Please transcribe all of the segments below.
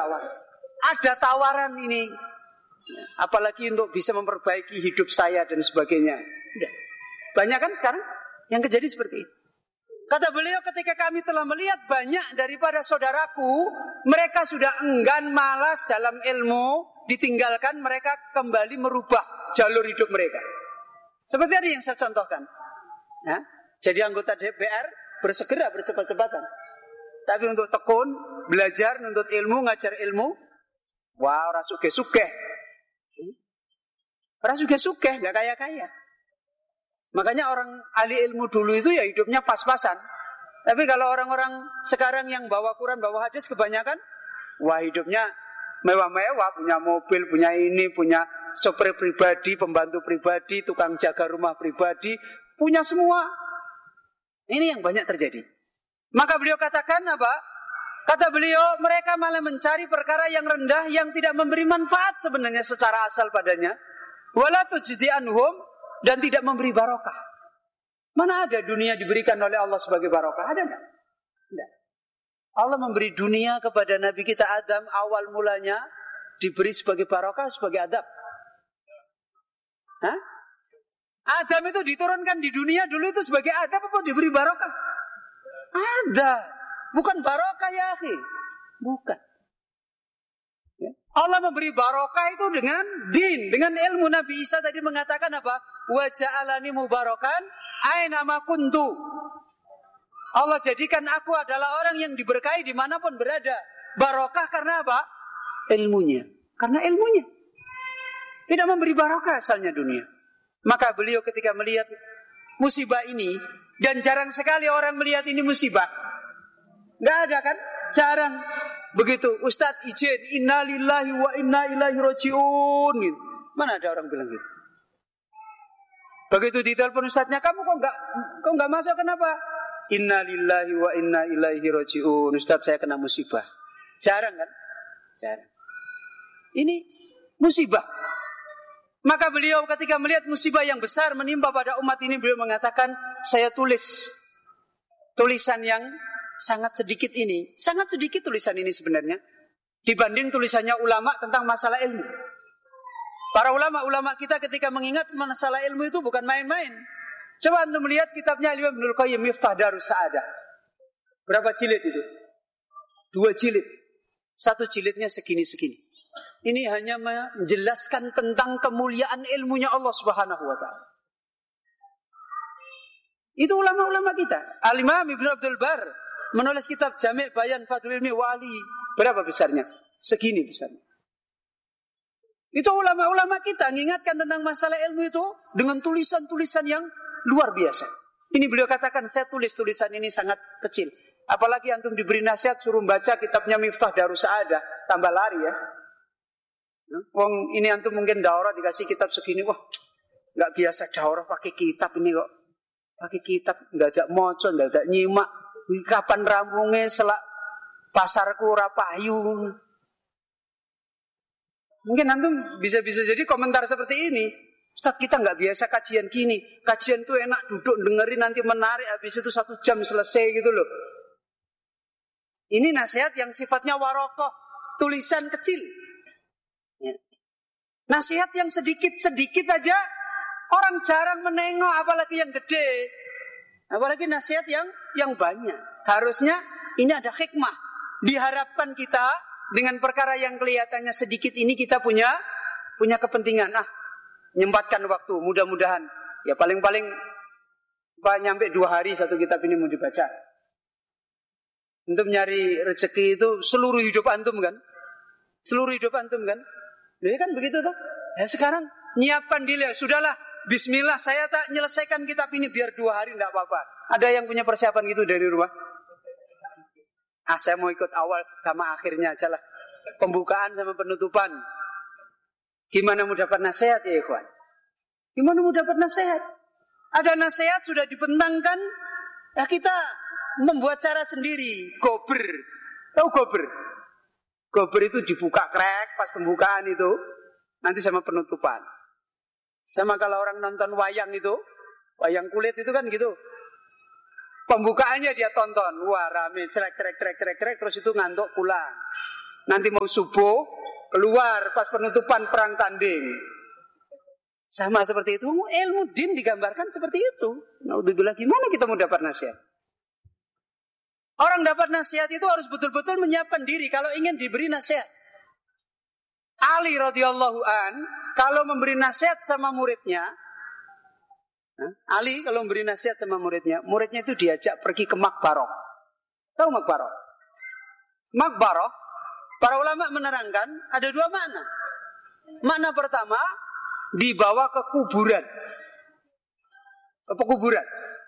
bertawar. Ada tawaran ini, apalagi untuk bisa memperbaiki hidup saya dan sebagainya. Udah. Banyak kan sekarang yang kejadian seperti ini. Kata beliau, ketika kami telah melihat banyak daripada saudaraku, mereka sudah enggan, malas dalam ilmu, ditinggalkan, mereka kembali merubah jalur hidup mereka. Seperti tadi yang saya contohkan. Ya, jadi anggota DPR bersegera bercepat-cepatan. Tapi untuk tekun, belajar, nuntut ilmu, ngajar ilmu, wah, orang sugih-sugih. Orang sugih-sugih, gak kaya-kaya. Makanya orang ahli ilmu dulu itu ya hidupnya pas-pasan. Tapi kalau orang-orang sekarang yang bawa Quran, bawa hadis kebanyakan, wah hidupnya mewah-mewah, punya mobil, punya ini, punya sopir pribadi, pembantu pribadi, tukang jaga rumah pribadi, punya semua. Ini yang banyak terjadi. Maka beliau katakan apa? Kata beliau, mereka malah mencari perkara yang rendah yang tidak memberi manfaat sebenarnya secara asal padanya. Wala tujdi anhum, dan tidak memberi barokah. Mana ada dunia diberikan oleh Allah sebagai barokah? Ada enggak? Tidak. Allah memberi dunia kepada Nabi kita Adam awal mulanya diberi sebagai barokah, sebagai adab. Hah? Adam itu diturunkan di dunia dulu itu sebagai adab apa diberi barokah? Ada. Bukan barokah ya akhi. Bukan. Allah memberi barokah itu dengan din, dengan ilmu. Nabi Isa tadi mengatakan apa? Wa ja'alani mubarakan aina ma kuntu. Allah jadikan aku adalah orang yang diberkahi dimanapun berada. Barokah karena apa? Ilmunya. Karena ilmunya. Tidak memberi barokah asalnya dunia. Maka beliau ketika melihat musibah ini, dan jarang sekali orang melihat ini musibah. Gak ada kan? Jarang. Begitu, Ustadz izin, inna lillahi wa inna ilaihi raji'un. Mana ada orang bilang gitu? Begitu ditelepon Ustadznya, kamu kok enggak masuk, kenapa? Inna lillahi wa inna ilaihi raji'un. Ustadz, saya kena musibah. Jarang kan? Jarang. Ini musibah. Maka beliau ketika melihat musibah yang besar menimpa pada umat ini, beliau mengatakan, saya tulis tulisan yang sangat sedikit ini. Sangat sedikit tulisan ini sebenarnya dibanding tulisannya ulama tentang masalah ilmu. Para ulama-ulama kita ketika mengingat masalah ilmu itu bukan main-main. Coba anda melihat kitabnya Imam Ibnul Qayyim, Miftah Darus Sa'adah. Berapa jilid itu? 2 jilid. 1 jilidnya segini-segini. Ini hanya menjelaskan tentang kemuliaan ilmunya Allah Subhanahu wa ta'ala. Itu ulama-ulama kita. Al-Imam Ibnu Abdul Bar menulis kitab Jami' Bayan Fadlul Ilmi Wali. Berapa besarnya? Segini besarnya. Itu ulama-ulama kita mengingatkan tentang masalah ilmu itu dengan tulisan-tulisan yang luar biasa. Ini beliau katakan, saya tulis tulisan ini sangat kecil. Apalagi antum diberi nasihat suruh baca kitabnya Miftah Darus Sa'adah, tambah lari ya. Wong ini antum mungkin daurah dikasih kitab segini, wah nggak biasa daurah pakai kitab ini kok. Pakai kitab nggak ada moco, nggak ada nyimak. Kapan rampungnya selak pasarku ora payu. Mungkin antum bisa jadi komentar seperti ini. Ustaz, kita nggak biasa kajian gini. Kajian tuh enak duduk dengerin nanti menarik, habis itu 1 jam selesai gitu loh. Ini nasihat yang sifatnya warokoh, tulisan kecil. Ya. Nasihat yang sedikit-sedikit aja orang jarang menengok, apalagi yang gede. Apalagi nasihat yang banyak. Harusnya ini ada hikmah. Diharapkan kita dengan perkara yang kelihatannya sedikit ini kita punya kepentingan. Nyempatkan waktu, mudah-mudahan. Ya paling-paling nyampe 2 hari 1 kitab ini mau dibaca. Untuk nyari rezeki itu seluruh hidup antum kan? Seluruh hidup antum kan? Jadi kan begitu tuh. Ya sekarang nyiapkan diri, sudahlah. Bismillah, saya tak menyelesaikan kitab ini biar 2 hari tidak apa-apa. Ada yang punya persiapan gitu dari rumah? Saya mau ikut awal sama akhirnya aja lah. Pembukaan sama penutupan. Gimana mau dapat nasihat ya ikhwan? Gimana mau dapat nasihat? Ada nasihat sudah dibentangkan, ya kita membuat cara sendiri. Gober. Tahu gober? Gober itu dibuka krek pas pembukaan itu. Nanti sama penutupan. Sama kalau orang nonton wayang itu, wayang kulit itu kan gitu. Pembukaannya dia tonton, wah rame, cerek, terus itu ngantuk pulang. Nanti mau subuh, keluar pas penutupan perang tanding. Sama seperti itu, ilmu din digambarkan seperti itu. Naudzubillah, gimana kita mau dapat nasihat? Orang dapat nasihat itu harus betul-betul menyiapkan diri kalau ingin diberi nasihat. Ali radhiyallahu an, kalau memberi nasihat sama muridnya, Ali kalau memberi nasihat sama muridnya itu diajak pergi ke Makbarah. Tahu Makbarah? Makbarah, para ulama menerangkan ada dua makna. Makna pertama, dibawa ke kuburan. Ke kuburan.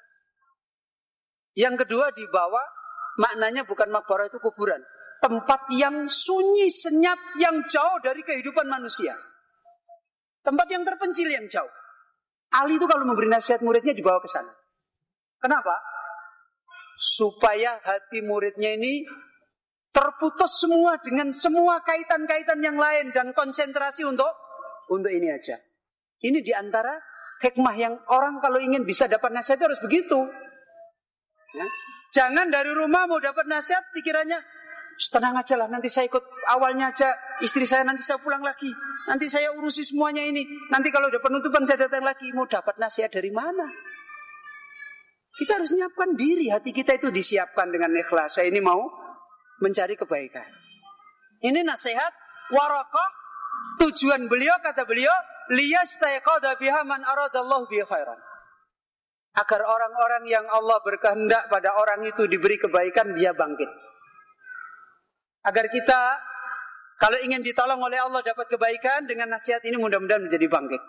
Yang kedua dibawa, maknanya bukan Makbarah, itu kuburan. Tempat yang sunyi, senyap, yang jauh dari kehidupan manusia. Tempat yang terpencil, yang jauh. Ali itu kalau memberi nasihat muridnya dibawa ke sana. Kenapa? Supaya hati muridnya ini terputus semua dengan semua kaitan-kaitan yang lain dan konsentrasi untuk ini aja. Ini diantara hikmah yang orang kalau ingin bisa dapat nasihat harus begitu. Ya. Jangan dari rumah mau dapat nasihat pikirannya, tenang aja lah, nanti saya ikut awalnya aja, istri saya nanti saya pulang lagi, nanti saya urusi semuanya ini, nanti kalau udah penutupan saya datang lagi. Mau dapat nasihat dari mana? Kita harus menyiapkan diri, hati kita itu disiapkan dengan ikhlas. Saya ini mau mencari kebaikan. Ini nasihat Waraqah. Tujuan beliau, kata beliau, liyastayqadha biha man aradallahu bihi khairan. Agar orang-orang yang Allah berkehendak pada orang itu diberi kebaikan, dia bangkit. Agar kita kalau ingin ditolong oleh Allah dapat kebaikan, dengan nasihat ini mudah-mudahan menjadi bangkit.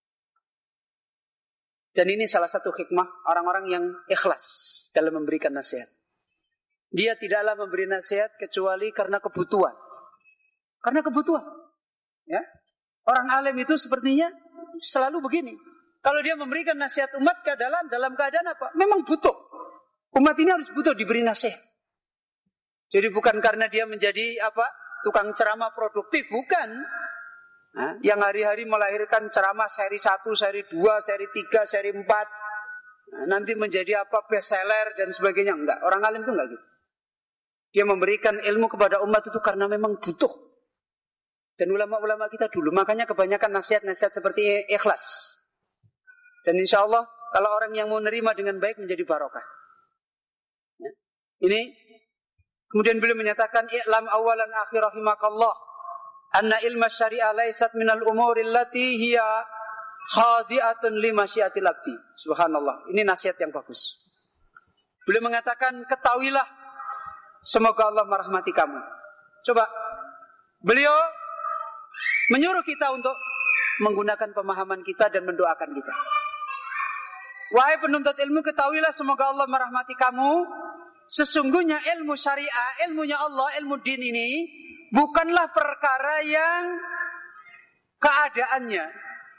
Dan ini salah satu hikmah orang-orang yang ikhlas dalam memberikan nasihat. Dia tidaklah memberi nasihat kecuali karena kebutuhan. Karena kebutuhan. Ya. Orang alim itu sepertinya selalu begini. Kalau dia memberikan nasihat umat dalam keadaan apa? Memang butuh. Umat ini harus butuh diberi nasihat. Jadi bukan karena dia menjadi tukang ceramah produktif, bukan. Yang hari-hari melahirkan ceramah seri 1, seri 2, seri 3, seri 4. Nanti menjadi best seller dan sebagainya. Enggak, orang alim itu enggak gitu. Dia memberikan ilmu kepada umat itu karena memang butuh. Dan ulama-ulama kita dulu, makanya kebanyakan nasihat-nasihat seperti ikhlas. Dan insya Allah kalau orang yang mau nerima dengan baik menjadi barokah. Ya. Ini kemudian beliau menyatakan, i'lam awalan akhir rahimakallah anna ilma syari'ah laysat minal umuri allati hiya khadi'atun li masyiatil abdi. Subhanallah. Ini nasihat yang bagus. Beliau mengatakan, ketahuilah, semoga Allah merahmati kamu. Coba, beliau menyuruh kita untuk menggunakan pemahaman kita dan mendoakan kita. Wahai penuntut ilmu, ketahuilah semoga Allah merahmati kamu. Sesungguhnya ilmu syariah, ilmunya Allah, ilmu din ini bukanlah perkara yang keadaannya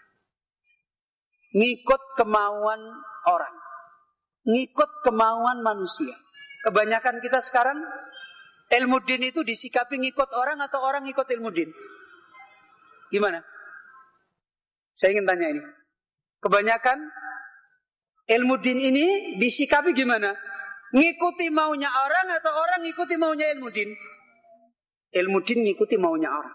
ngikut kemauan orang, ngikut kemauan manusia. Kebanyakan kita sekarang ilmu din itu disikapi ngikut orang atau orang ngikut ilmu din. Gimana? Saya ingin tanya ini. Kebanyakan ilmu din ini disikapi gimana? Ngikuti maunya orang atau orang ngikuti maunya ilmu din? Ilmu din ngikuti maunya orang.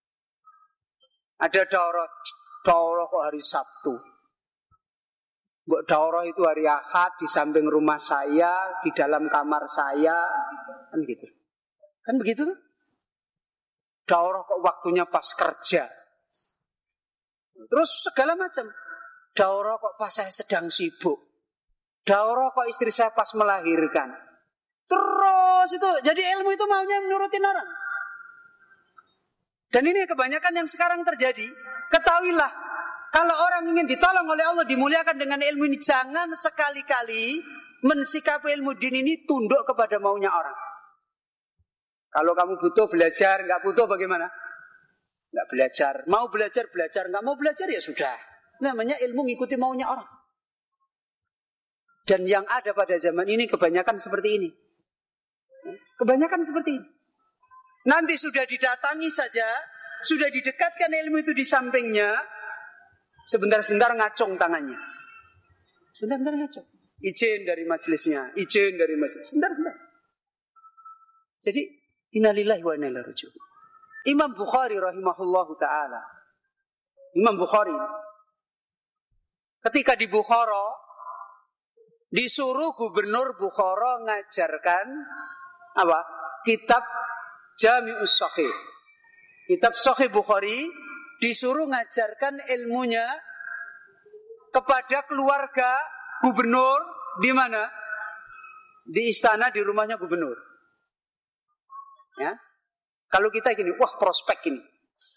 Ada daurah kok hari Sabtu. Daurah itu hari Ahad di samping rumah saya, di dalam kamar saya, kan gitu. Kan begitu tuh? Daurah kok waktunya pas kerja. Terus segala macam. Daurah kok pas saya sedang sibuk. Daurah kok istri saya pas melahirkan. Terus itu, jadi ilmu itu maunya menurutin orang. Dan ini kebanyakan yang sekarang terjadi. Ketahuilah, kalau orang ingin ditolong oleh Allah, dimuliakan dengan ilmu ini, jangan sekali-kali mensikapi ilmu din ini tunduk kepada maunya orang. Kalau kamu butuh belajar, nggak butuh bagaimana? Nggak belajar. Mau belajar, belajar. Nggak mau belajar, ya sudah. Namanya ilmu ngikuti maunya orang. Dan yang ada pada zaman ini kebanyakan seperti ini. Kebanyakan seperti ini. Nanti sudah didatangi saja, sudah didekatkan ilmu itu di sampingnya, sebentar-sebentar ngacung tangannya. Sebentar-sebentar ngacung. Izin dari majelisnya, izin dari majelis. Sebentar-sebentar. Jadi, innalillahi wa inna ilaihi raji'un. Imam Bukhari rahimahullahu ta'ala. Imam Bukhari ketika di Bukhara disuruh gubernur Bukhara ngajarkan apa? Kitab Jami'us Shahih. Kitab Sahih Bukhari disuruh ngajarkan ilmunya kepada keluarga gubernur di mana? Di istana, di rumahnya gubernur. Ya. Kalau kita gini, wah prospek ini.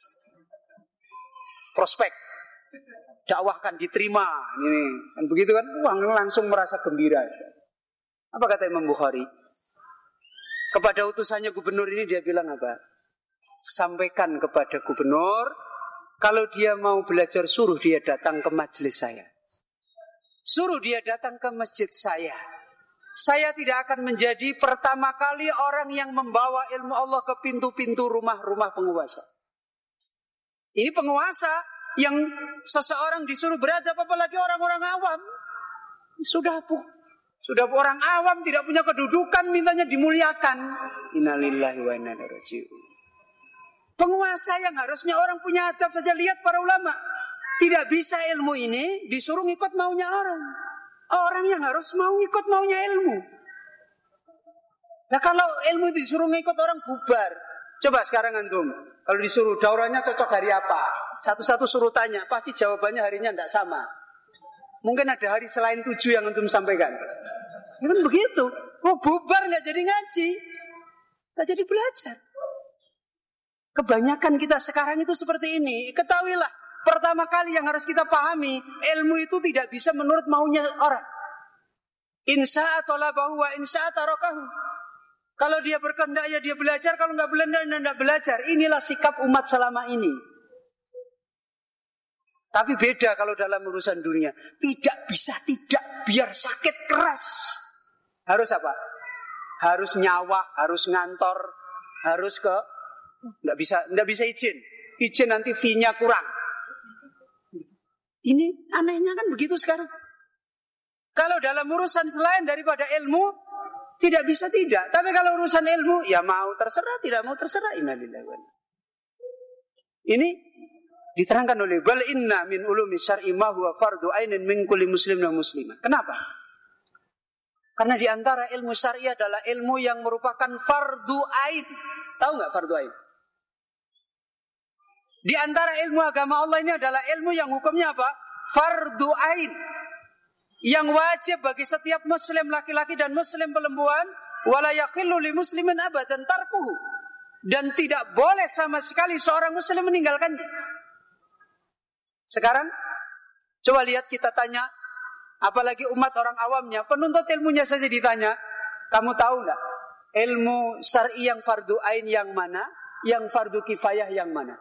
Prospek. Dakwahkan diterima ini. Kan begitu kan? Wah, langsung merasa gembira. Apa kata Imam Bukhari? Kepada utusannya gubernur ini dia bilang apa? Sampaikan kepada gubernur, kalau dia mau belajar suruh dia datang ke majelis saya. Suruh dia datang ke masjid saya. Saya tidak akan menjadi pertama kali orang yang membawa ilmu Allah ke pintu-pintu rumah-rumah penguasa. Ini penguasa yang seseorang disuruh beradab, apalagi orang-orang awam. Sudah orang awam tidak punya kedudukan, mintanya dimuliakan. Innalillahi wa inna ilaihi raji'un. Penguasa yang harusnya orang punya adab saja, lihat para ulama. Tidak bisa ilmu ini disuruh ngikut maunya orang. Orang yang harus mau ngikut maunya ilmu. Nah kalau ilmu disuruh ngikut orang bubar. Coba sekarang antum, kalau disuruh daurahnya cocok hari apa? Satu-satu suruh tanya, pasti jawabannya harinya tidak sama. Mungkin ada hari selain 7 yang antum sampaikan. Ya kan begitu. Mau bubar nggak jadi ngaji, nggak jadi belajar. Kebanyakan kita sekarang itu seperti ini. Ketahuilah, pertama kali yang harus kita pahami, ilmu itu tidak bisa menurut maunya orang. Insya'a talabahu wa insya'a tarakahu. Kalau dia berkehendak ya dia belajar, kalau nggak belajar. Inilah sikap umat selama ini. Tapi beda kalau dalam urusan dunia. Tidak bisa tidak, biar sakit keras. Harus apa? Harus nyawa, harus ngantor, harus ke Nggak bisa izin. Izin nanti fee-nya kurang. Ini anehnya kan begitu sekarang. Kalau dalam urusan selain daripada ilmu, tidak bisa tidak. Tapi kalau urusan ilmu, ya mau terserah, tidak mau terserah. Innalillahi wa inna. Ini diterangkan oleh bal inna min ulumi syar'i ma huwa fardu ainin min kulli muslim wa muslimah. Kenapa? Karena di antara ilmu syar'i adalah ilmu yang merupakan fardu ain. Tahu nggak fardu ain? Di antara ilmu agama Allah ini adalah ilmu yang hukumnya apa? Fardu ain. Yang wajib bagi setiap muslim laki-laki dan muslim perempuan, wala yakhillu li muslimin abadan tarkuhu. Dan tidak boleh sama sekali seorang muslim meninggalkannya. Sekarang coba lihat, kita tanya, apalagi umat orang awamnya, penuntut ilmunya saja ditanya, kamu tahu enggak ilmu syar'i yang fardu ain yang mana, yang fardu kifayah yang mana?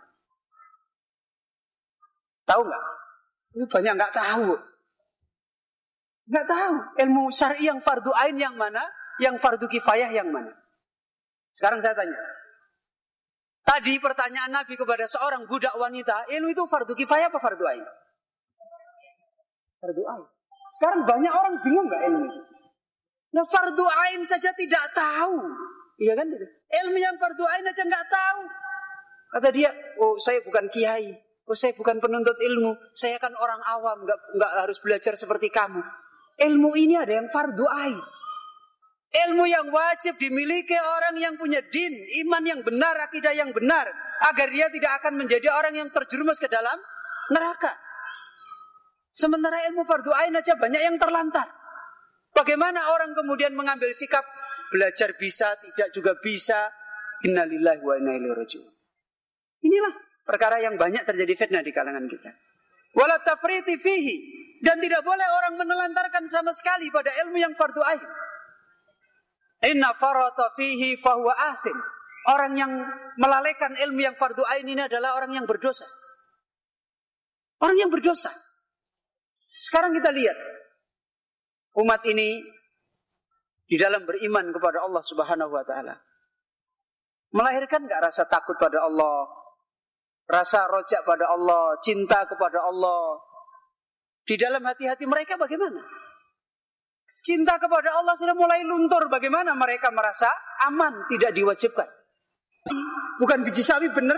Tahu nggak? Ini banyak nggak tahu. Nggak tahu ilmu syar'i yang fardu ain yang mana, yang fardu kifayah yang mana. Sekarang saya tanya. Tadi pertanyaan Nabi kepada seorang budak wanita, ilmu itu fardu kifayah apa fardu ain? Fardu ain. Sekarang banyak orang bingung nggak ilmu itu. Nah fardu ain saja tidak tahu, iya kan? Ilmu yang fardu ain aja nggak tahu. Kata dia, oh saya bukan kiai. Oh saya bukan penuntut ilmu, saya kan orang awam, nggak harus belajar seperti kamu. Ilmu ini ada yang fardu ain. Ilmu yang wajib dimiliki orang yang punya din, iman yang benar, akidah yang benar, agar dia tidak akan menjadi orang yang terjerumus ke dalam neraka. Sementara ilmu fardu ain aja banyak yang terlantar. Bagaimana orang kemudian mengambil sikap belajar bisa, tidak juga bisa? Innalillahi wa inna ilaihi raji'un. Inilah perkara yang banyak terjadi fitnah di kalangan kita. Wala tafriti fihi, dan tidak boleh orang menelantarkan sama sekali pada ilmu yang fardu ain. Inna farata fihi fahuwa asim. Orang yang melalaikan ilmu yang fardu ain ini adalah orang yang berdosa. Orang yang berdosa. Sekarang kita lihat umat ini di dalam beriman kepada Allah Subhanahu wa taala, melahirkan enggak rasa takut pada Allah, rasa rojak pada Allah, cinta kepada Allah. Di dalam hati-hati mereka bagaimana? Cinta kepada Allah sudah mulai luntur. Bagaimana mereka merasa aman, tidak diwajibkan? Bukan biji sawi benar.